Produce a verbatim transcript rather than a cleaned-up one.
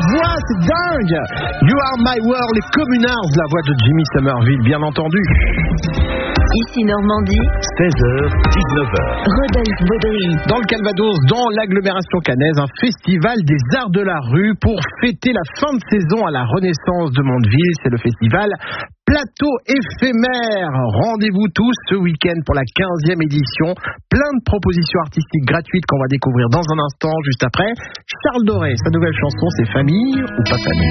voix, c'est dingue. You Are My World, les Communards, la voix de Jimmy Somerville, bien entendu. Ici Normandie, seize heures dix-neuf heures. Rodolphe Baudry. Dans le Calvados, dans l'agglomération caennaise, un festival des arts de la rue pour fêter la fin de saison à la Renaissance de Mondeville. C'est le festival Plateau éphémère. Rendez-vous tous ce week-end pour la quinzième édition. Plein de propositions artistiques gratuites qu'on va découvrir dans un instant, juste après. Charles Doré, sa nouvelle chanson, c'est Famille ou pas famille?